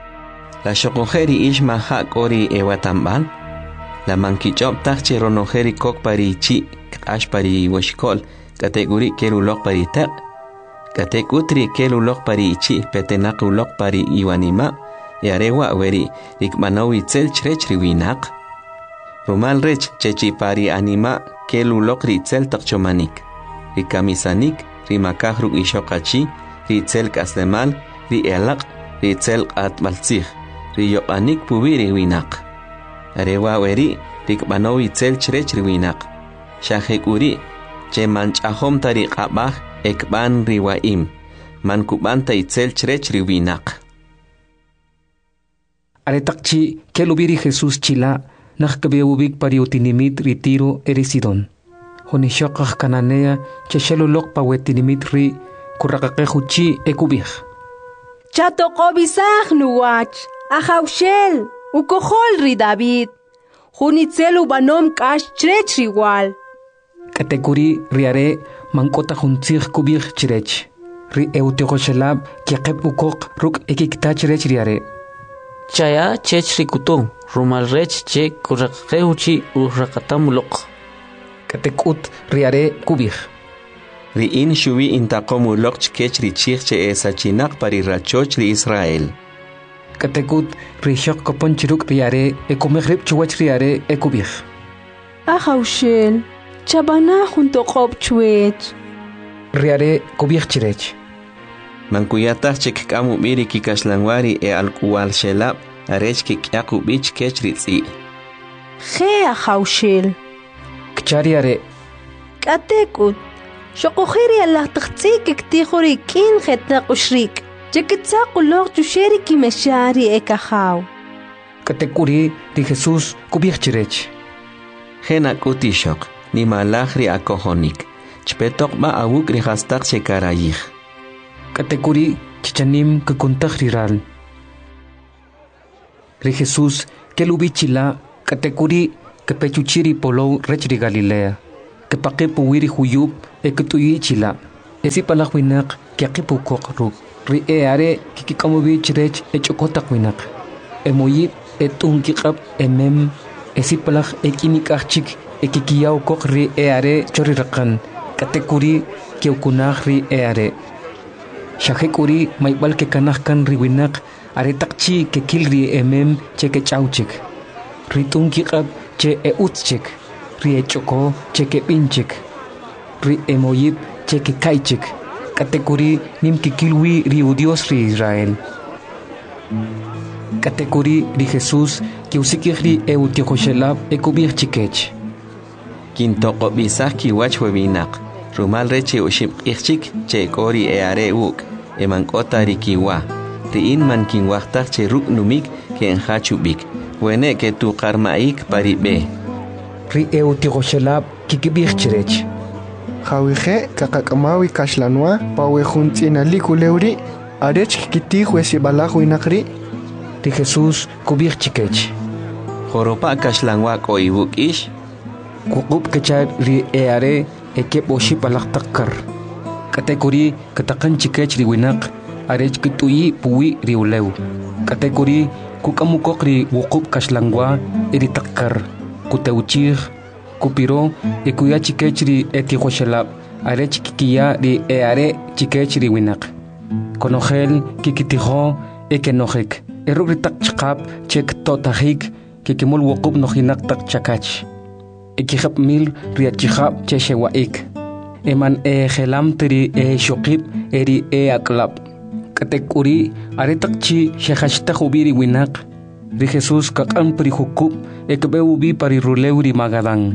La shokojeri ishma hak ori ewatambal. La mankichop tachi ronojeri kok pari chi ash pari washkol kategori kelulok pari tak katekutri kelulok pari chi petenak ulok pari iwanima yarewa weri rikmanawi tzel chrech riwinak rumal rech chechi pari anima kelulok ritzel takchomanik rikamisanik rimakah ruk ishokachi ritzel kaslemal ri elak ritzel atmaltzih riyopanik pubi riwinak Arewa weri rikmanawi tzel chrech riwinak. Shahekuri che manchahom tariqabah ekban riwaim. Man kubanta itzel chrech riwinak. Aretaqchi kelubiri Jesús chila nakkabeubik pariutinimit ritiro erisidon. Honishokah kananea che shelulok pawetinimit ri kuraqaqehuchi ekubih. Chatokobisah nuwach ahawshel. Ukohol ri David. Junitzel ubanom kash chrech igual. Kategori riare mankota juntzig kubich chrech. Ri euteoshelab kiaqeb ukok ruk ekikta chrech riare. Chaya chech rikuto rumal rech che kuraqeuchi uraqatamulok. Katekut riare kubich. Ri in shuvi intaqomulok chkech richich che esachinak pari rachoch ri Israel. Katekut rishok kopon chiruk riare ekomegrib chuwach riare ekubich. Ahawshel, chabana junto qob chuech. Riare kubich chirech. Mankuyatah chek kamu miri kikashlangwari alkuwal shelab arech kikyaku bich kech ritzi. He ahawshel. Kchariare. Katekut, shokojeri alahtaxtzi kiktijori kin jetna ushrik. Chekitzakulok chusheri kimeshari ekahaw. Katekuri di Jesús kubich chirech. Hena kutishok ni malahri akohonik. chpetok ma awuk ri hastak che karayij. Katekuri chichanim que contagiral. Ri Jesús que lubichila katekuri que pechuchiri polo rechri Galilea. Que paqipu wiri huyub e que tuyichila. Esi palakwinak que aqipu kokruk. Ri are kikikamovich rech e chokotakwinak. E moyib e tunkikab e mem. Esi palak e kinikachik e kikiyaw kok ri are chorirakan. Katekuri que ukunach ri are. Shahekuri maibal que kanahkan riwinak are takchi que kilri emem che que chauchik. Ritun kikab che e utchik. Ri e choko che que pinchik. Ri emoyib che que kaichik. Katekuri nim que kilwi ri Dios ri Israel. Katekuri ri Jesús que usikiri e utiochoshelab e kubir chikech. Kintoko bisah kiwach webinak. Rumal reche ushim ichik che kori e are uk. Emankota rikiwa. Riin man kinwachtak che ruk numik que enhachubik. Wene que tu karmaik paribe. Ri e utiochoshelab kikibir chirech. Jawije kakakamawi kashlanwa pawe juntina likuleuri arech kiti juesi balajo inakri. Ri Jesús kubir chikech. Joropa kashlanwa ko ibuk ish. Kukub kechar ri e are e ke boshi balak takkar. Katekuri katakan chikech ri winak arech kituyi puwi ri ulew. Katekuri kukamukok ri wukub kashlangwa iri takkar. Kuteuchir kupiro e kuya chikech ri etihoshelab arech kikiya ri e are chikech ri winak. Konogel kikitiho e kenojek. Eruk ri tak chikap chek totahik kikimul wukub nojinak tak chakach. Ekihap mil riachihap cheshewaik. Eman e gelam teri e shokip eri e aklap. Katekuri aretakchi shehashta hubiri winak. Ri Jesús kakam pri hukub e kebeubi pari ruleuri magadang.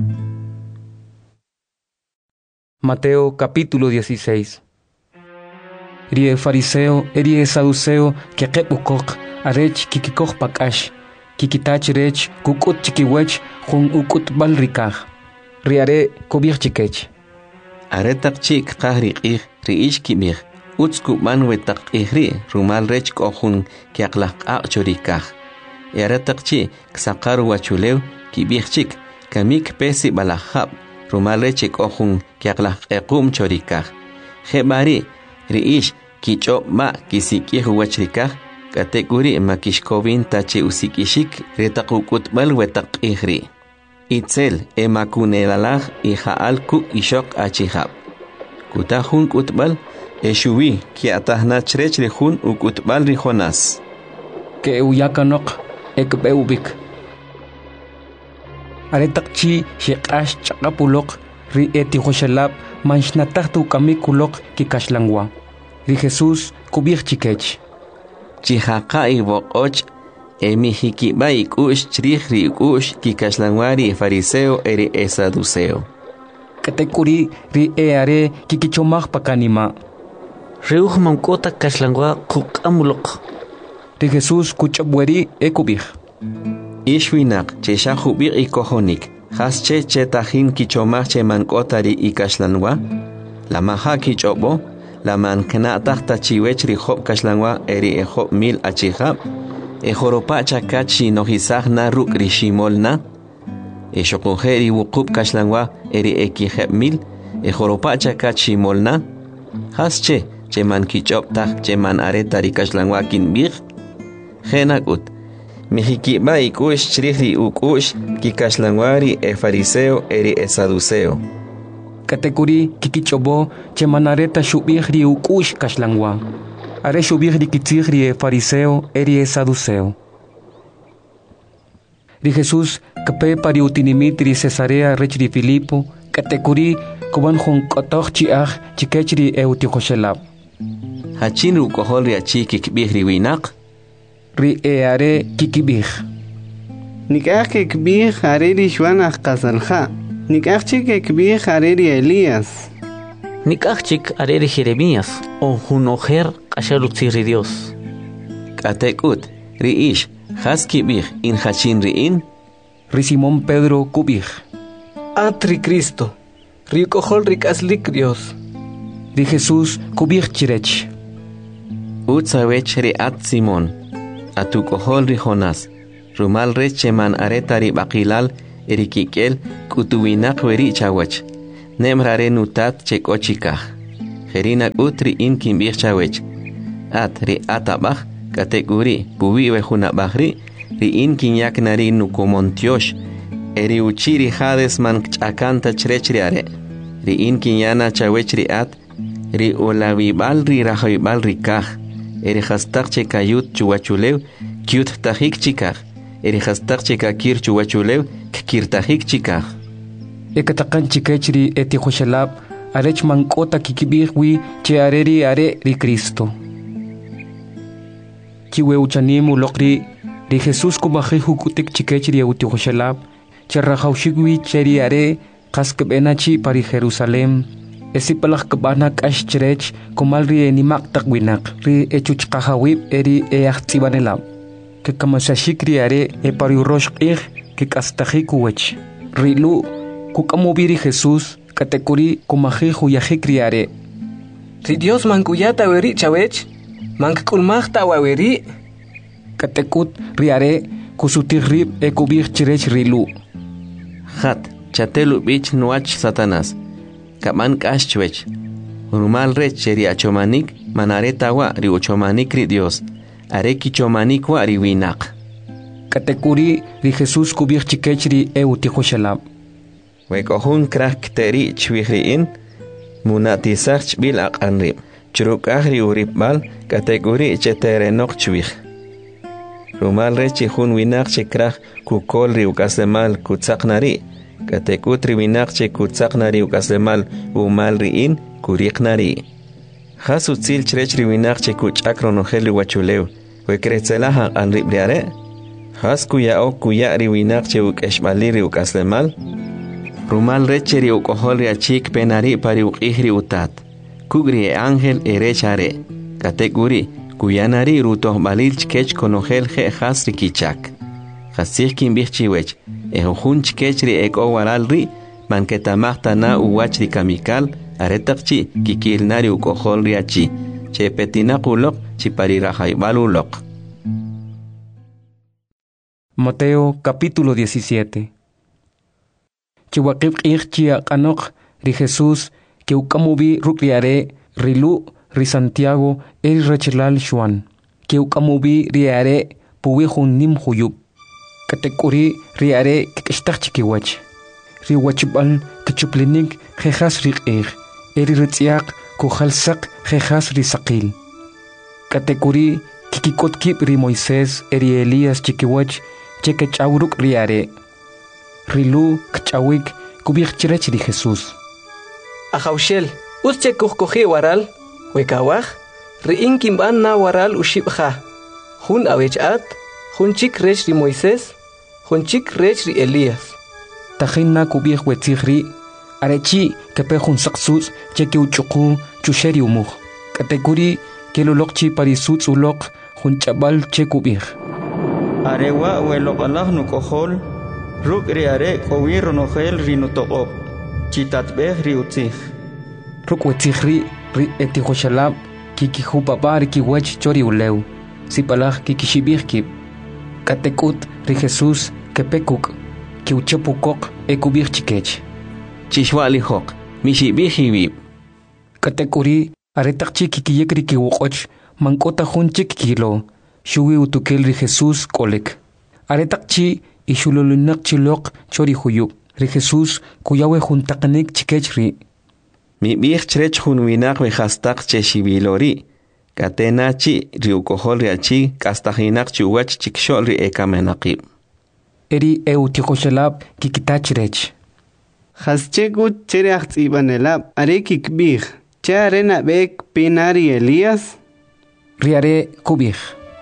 Mateo capítulo 16. Ri e fariseo eri e saduceo que kebukok arech kikikok pakash. Kikitach rech kukut chikiwech jun ukut balrikaj. Riare kobir chikech. Aretak chik kahri qih riish kibir. Utsku manwe tak ihri rumal rech kohun kiaklak chorikaj. Aretak chi ksakaru wachulew kibir chik kamik pesi balahab rumal rech kohun kiaklak equm chorikaj. Hebari riish kicho ma kisikih wachrikaj. Katekuri makishkovin tache usikishik retakukut balwetak ihri. Itzel emakunelalag ihaal kuk ishok achihab. Kutahun kutbal eshuwi ki atahna chrech rihun ukutbal rihonas. Ke uyakanok ekbeubik. Aretakchi shekash chakapulok ri etihoshelab manshnatahtu kamikulok kikashlangwa. Ri Jesús kubir chikech. Chihaka ibokoch emihikiba ikush chirihri ikush kikashlanwari fariseo eri esaduceo. Katekuri ri eare kikichomach pakanima. Reuj mankota kashlangwa kukamulok. Ri Jesús kuchabweri ekubih. Ishwinak cheshahubir ikohonik. Hasche chetahin kichomach che mankota ri ikashlanwa. La maha kichobo. La mankna tahta chiwech ri hop kashlangwa eri e hop mil achihab. E joropa chakachi nohisah na ruk rishimolna. E shokojeri wukub kashlangwa eri ekiheb mil. E joropa chakachi molna. Hasche cheman kichop tah cheman areta ri kashlangwa kinbir. Genakut. Mihikiba ikush chirihri ukush kikashlangwari e fariseo eri e saduceo. Katekuri kikichobo chemanareta shubihri ukush kashlangwa. Are shubihri kitzihri e fariseo eri e saduceo. Ri Jesús kape pari utinimitri Cesarea rechri Filipo katekuri kuban jun kotochi chikechri e utihoshelab. Hachin rukohol ri achi kikbihri winak. Ri e are kikibih. Nikach kikbih are ri shwanach kasalha. Nikachik ekbih areri Elías. Nikachik areri Jeremías o junojer kashalutziri Dios. Katekut riish haskibih in hachin riin. Ri Simón Pedro kubih. Atri Cristo. ri kohol rik aslik Dios. Ri Jesús kubich chirech. Utsawech ri at Simón. Atu kohol ri Jonás. Rumal reche man areta ri bakilal erikikel kutuwinak weri chawach. Nemrare nutat chekochikah. Jerina utri in kimbich chawech. At ri atabach kategori puwi wejunabahri ri in kinyak nari nukomontiosh. Eri uchiri hades man chakanta chrechriare. Ri in kinyana chawech ri at. Ri olawibal ri rahoibal ri kah. Eri hastak chekayut chuwachulew kyut tahik chikah. Eri hastak chekakir chuwachulew kir tahik chikah. Ekatakan chikechri eti khoshalab arech mankota kikibihwi che areri are ri Cristo. Chiwe uchanimu lokri ri Jesús kubahi hukutik chikechri uti khoshalab che rahaushigwi cheri are kaskbenachi pari Jerusalem. Esi palak kebanak ashcherech kumal ri enimak takwinak ri echuchkahawib eri eachtibanelab. Que kamasashikri are e pari urosh que kastahikuwech. Rilu kukamubiri Jesús katekuri kumahi huyahikriare. Ri Dios mankuyata weri chawech mankulmachta waweri. Katekut riare kusutirrib e kubir chirech rilu. Hat chatelu bich nuach Satanás. Kaman kashchwech. Rumal rech cheri achomanik manareta wa ri uchomanik ri Dios. Areki chomanik wa ri winak. Katekuri ri Jesús kubir chikechri e utihoshalab. Wekohun krak teri chwihriin munatisach bil aqanrib. Churukahri uribal kategori cheterenok chwih. Rumal rechi hun winak chekrak kukol ri ukasemal kutsaknari. Katekutri winak chekutsaknari ukasemal umal riin kuriknari. Hasu tsil chrechri winak chekuchakronojeli wachulew. Wekretzelaha anribliare. Has kuya o kuya ri winak chekeshmali ri ukasemal. Rumal recheri ukoholi achik penari pari ukihri utat. Kugri ángel erechare. Kateguri kuyanari rutoh balil chkech konogel je hasri kichak. Hasih kimbichiwech. Ehojun chkechri eko waralri manketamahta na uwachri kamikal aretakchi kikilnari ukoholri achi. Che petinakulok chiparirajaibalulok. Mateo capítulo 17. Chiwakib irchia kanok ri Jesús que ukamubi rukriare rilu ri Santiago el rechelal Juan que ukamubi riare puwihun nim huyub katekuri riare kishtachikiwach riwachbal kichuplinik jejas riqir eri ritziak kuhalsak jejas risaqil katekuri kikikotkib ri Moisés eri Elías chikiwach chekechawruk riare rilu kchawik kubik chirech ri Jesús. Ajaushel, usche kuhkohi waral, wekawaj, riin kimban na waral ushibha. Hun awechat, hun chik rech ri Moisés, hun chik rech ri Elías. Tajin na kubik wetzigri, arechi kepe hun saksus cheke uchuku chusheri umuj. Katekuri kelolokchi parisutz ulok hun chabal chekubik. Arewa welokalaj nukohol, ruk riare kowir nogel rinutoop. Chitatbeh riutzih. Ruk wetzigri ri etihoshalab kikihupapar kiwach chori ulew. Sipalaj kikishibih kip. Katekut ri Jesús kepekuk kiuchepukok ekubih chikech. Chishwalihok mishibih hibib. Katekuri aretakchi kikiyekri kiwokoch mankota hunchik kilo. Shuwi utukel ri Jesús kolek. Aretakchi ishululunak chilok chori huyub. Ri Jesús kuyawe juntaknik chikechri. Mi bich chrech hun winak we hastak cheshibilori. Katenachi riukohol riachi kastahinak chuwach chikshol ri ekamenaqib. Eri eutihoshalab kikitachrech. Haschekut chereach ibanelab arekik bih. Charena bek pinari Elías. Riare kubih.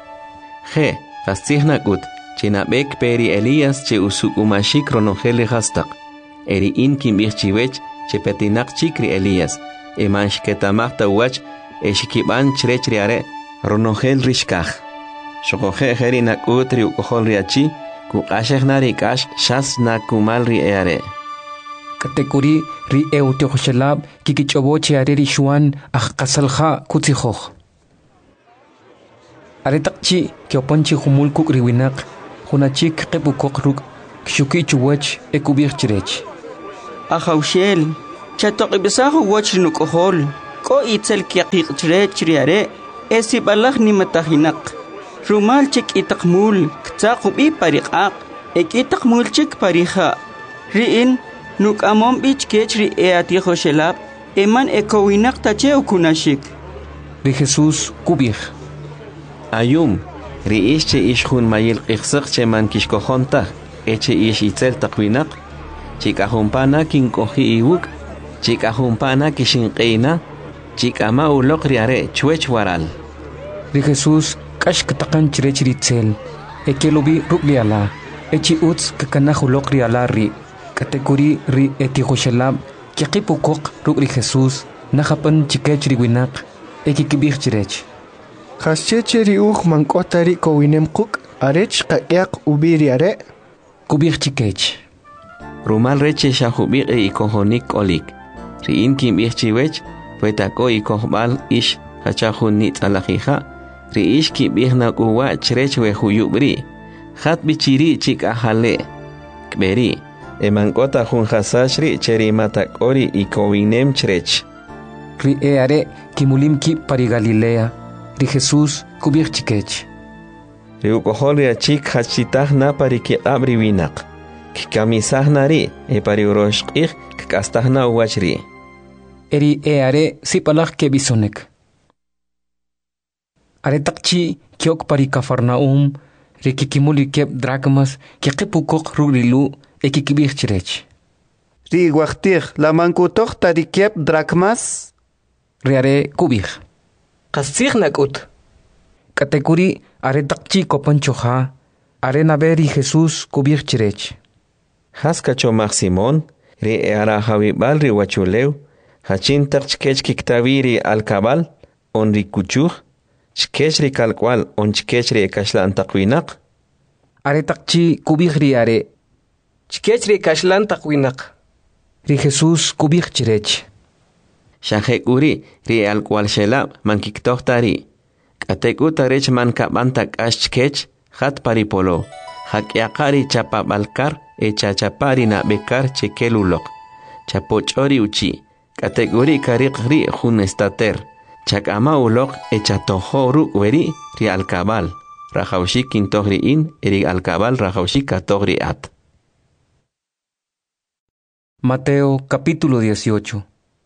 Je, hastihnakut. Chinabek peri Elías che usukumashik ronogeli hastak. Eri in kimbich chiwech che petinak chikri Elías. Emansh ketamachta wach eshikiban chrechriare ronogel rishkaj. Shokoje heri nakutri ukohol riachi kukashek narikash shas nakumalri eare. katekuri ri eutioxelab kikichoboche areri shuan qasalha kutsikhokh aretaqchi kiopanchi humulkuk riwinaq hunachik qepukok ruk kshuki chuwach ekubirchirech Ahaushel chatoqibisahu wachrinukohol ko itzel kiaqiqchirech riare esibalach ni matahinaq rumal chik itaqmul ktsaqubi pariqaq ekitaqmul chik pariha riin nuk amom bich kechri eatihoshelab eman ekowinaq tacheu kunashik ri Jesus kubih ayum ri ische ishkhun mayil qixsaq cheman kishkohonta eche ish itzel taqwinaq chikahumpana kinkohi iwuk chikahumpana kishinqeina chikama uloq riare chwech waral ri Jesus kashktaqan chirechritzel ekelobi rugliala echi uts kakanahuloq riala ri kategori ri etihoshelab kiqipukok rugri Jesus nahapan chikech riwinaq ekikibih chirech Khascheche ri mankotari kowinem quk arech qaqiaq ubiri are kubih chikech rumal reche shahubiq ikohonik olik ri inkim ihchiwech puetako ikohbal ish hachahun nitzalajija ri ish kibihna kuwa chrech we huyubri khat bichiri chik ahale kberi emankota hun hasashri cheri matakori ikowinem chrech ri are kimulimki pari Galilea ri Jesus kubih chikech ri ukohol chik hachitahna pari kiqabri winaq kikamisahnari pari uroshqih kastahna uwachri eri are sipalaj kebisonek aretaqchi kiok pari Cafarnaum rikikimuli kep drachmas kiqipukok rugrilu ekikibih chirech ri waqtih la mankutoq tari kep drachmas riare kubih qasig nakut kategori aretaqchi kopanchoja arenaberi Jesus kubih chirech haskacho Simon ri ara hawibal ri wachuleu hachin taqchkech kiktaviri alkabal on ri kuchuj chkech ri kalkwal on chkech ri kashlan taqwinaq aretaqchi kubih ri are chkech ri kashlan taqwinaq ri Jesus kubih chirech shahekuri ri alkwal shelab mankiktohtari katekuta rech mankabanta kashchkech hat paripolo hakyaqari chapabalkar chachapari na bekar chekelulok chapochori uchi kategori kariqri hun estater chakama ulok echatohoru weri ri alkabal rajawshi kintohri in ri alkabal rajawshi katogri at Mateo capítulo 18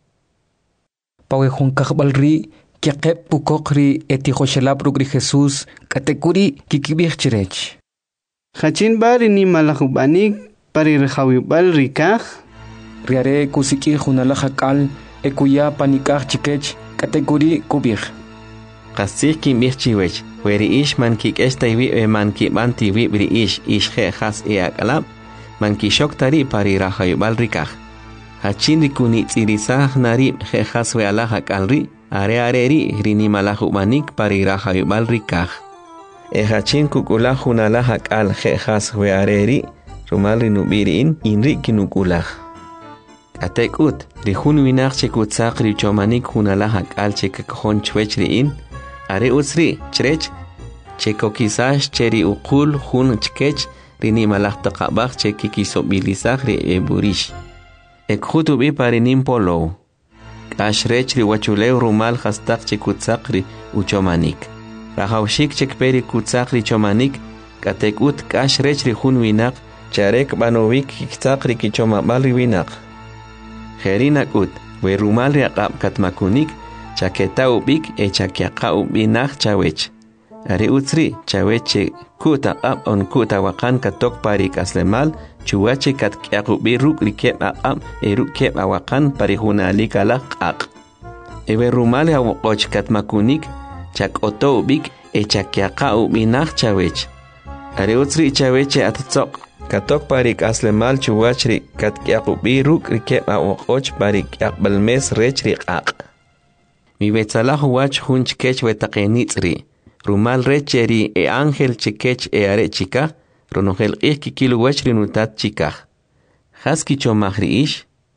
Pawe hun kahbalri kiaqep pukokri etihoshelab rugri Jesus kategori kikibih chirech Hachin bari ni malahubanik pari rehawibal rikaj riare kusiki hunalahakal ekuya panikaj chikech kategori kubih qasik kimbih chiwech weri ish man kikesta iwi man kibanti wi bri ish he has akalab man kishoktari pari rahayibal rikaj hachin rikuni tsirisah nari he has we alahakalri are ri rini malahubanik pari rahayibal rikaj hachin kukula hunalahak al khas we areri rumal rinubirin inri kinukulah atekut rihun winaq chekutsaq richomanik hunalahak al chekakon chwechriin are usri chrech chekokisash cheri uqul hun chkech rini malahtaqabaq chekikisobilisaq ri eburish ekhutubi parinim polo ashrech riwachuleu rumal khastaq chekutsaq ri uchomanik Rahawshik chekperi kutsaqri chomanik katekut kashrech ri hun winaq charek banovik kitzaqri kichomabali winaq Herinakut we rumal ri aqab katmakunik chaketa ubik chakiaqa ubinaq chawech ari utsri chaweche kuta ab on kuta waqan katok pari kaslemal chuwache katkiaqubi ruk rikeb aqab rukeb awaqan pari hunalika laqaq ewe rumal hawoqoch katmakunik chakoto ubik chakiaqa ubinaq chawech ari utsri chaweche atzoq katok parik aslemal chuwachri katkiaqubi ruk rikeb awoqoch parik aqbalmes rech riqaq mi betsalah wach hunch kech wetaqenitzri rumal recheri ángel chikech are chika ronogel kikilu wachri nutat chika haski chomahri ish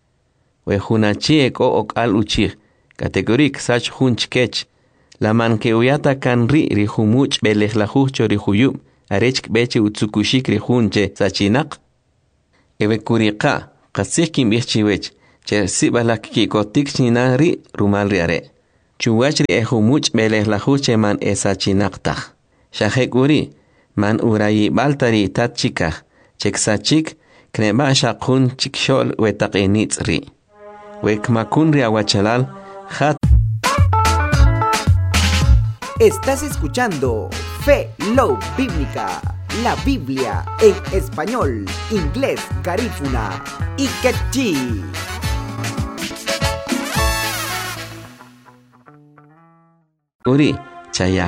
wejunachi eko ok al uchig categorik sach hunchkech la man que uyata kan ri humuch belejlajucho rihuyub arech beche utsukushik rihunche sachinaq ewe kuriqa qasik kim bichiwech che sibalak ki kotik chinari rumal riare chuwach ri humuch belejlajuche man esachinaqta shahekuri man urayi baltari tatchika cheksachik kneba shaqun chikshol wetaqinitsri wekmakun ri awachalal hat. Estás escuchando Fe Love Bíblica, la Biblia en español, inglés, garífuna y quechí. Uri, chaya